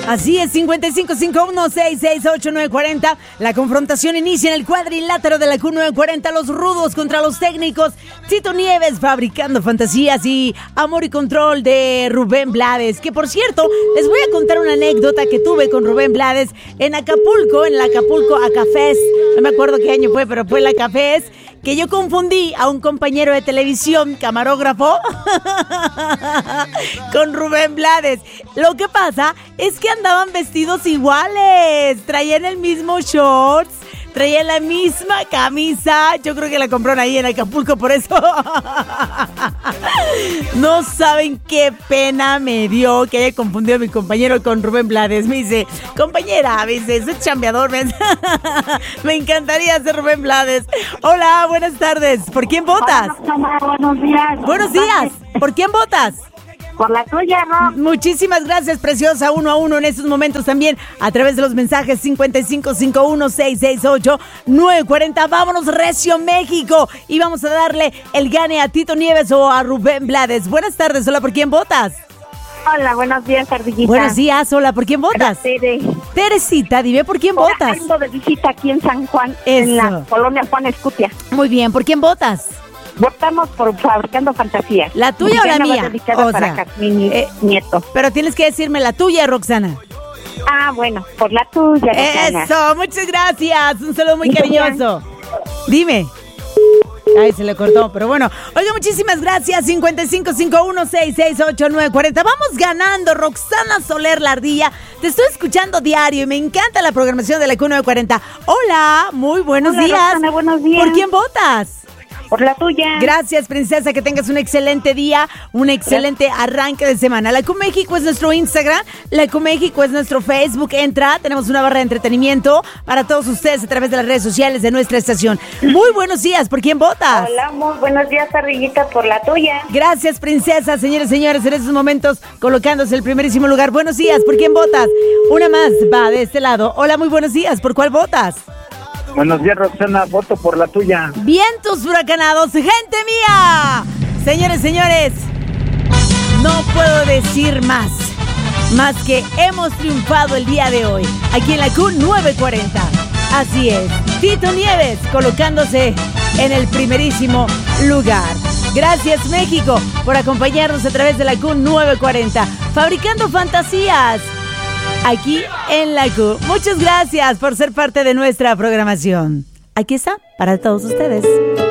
Así es, 5551668940. La confrontación inicia en el cuadrilátero de la Q940. Los rudos contra los técnicos. Tito Nieves fabricando fantasías y Amor y Control de Rubén Blades. Que por cierto, les voy a contar una anécdota que tuve con Rubén Blades en Acapulco, Acafés. No me acuerdo qué año fue, pero fue el Acafés. Que yo confundí a un compañero de televisión, camarógrafo, con Rubén Blades. Lo que pasa es que andaban vestidos iguales, traían el mismo shorts, traían la misma camisa. Yo creo que la compraron ahí en Acapulco, por eso. No saben qué pena me dio que haya confundido a mi compañero con Rubén Blades. Me dice, compañera, me dice, soy chambeador. Me encantaría ser Rubén Blades. Hola, buenas tardes. ¿Por quién votas? Hola, buenos días. Buenos días. ¿Por quién votas? Por la tuya, ¿no? Muchísimas gracias, preciosa. 1-1 en estos momentos también a través de los mensajes 5551668940. Vámonos, Recio, México. Y vamos a darle el gane a Tito Nieves o a Rubén Blades. Buenas tardes. Hola, ¿por quién votas? Hola, buenos días, Ardillita. Buenos días. Hola, ¿por quién votas? Tere. Teresita, dime, ¿por quién votas? Ando de visita aquí en San Juan, Eso. en la colonia Juan Escutia. Muy bien, ¿por quién votas? Votamos por Fabricando Fantasías. ¿La tuya o la mía? O Para sea, Jazmín Nieto. Pero tienes que decirme la tuya, Roxana. Ah, bueno, por la tuya, Roxana. Eso, muchas gracias. Un saludo muy cariñoso. Dime. Ay, se le cortó, pero bueno. Oiga, muchísimas gracias. 5551668940. Vamos ganando, Roxana Soler La Ardilla. Te estoy escuchando diario y me encanta la programación de la Q940. Hola, muy buenos Hola, días. Roxana, buenos días. ¿Por quién votas? Por la tuya. Gracias, princesa, que tengas un excelente día, un excelente arranque de semana. La Q México es nuestro Instagram, la Q México es nuestro Facebook. Entra, tenemos una barra de entretenimiento para todos ustedes a través de las redes sociales de nuestra estación. Muy buenos días, ¿por quién votas? Hola, muy buenos días, Ardillita, por la tuya. Gracias, princesa, señores y señores, en estos momentos colocándose el primerísimo lugar. Buenos días, ¿por quién votas? Una más va de este lado. Hola, muy buenos días, ¿por cuál votas? Buenos días, Roxana, voto por la tuya. Vientos huracanados, gente mía. Señores, señores, no puedo decir más que hemos triunfado el día de hoy, aquí en la Q940. Así es, Tito Nieves colocándose en el primerísimo lugar. Gracias, México, por acompañarnos a través de la Q940, fabricando fantasías aquí en la Q. Muchas gracias por ser parte de nuestra programación. Aquí está, para todos ustedes.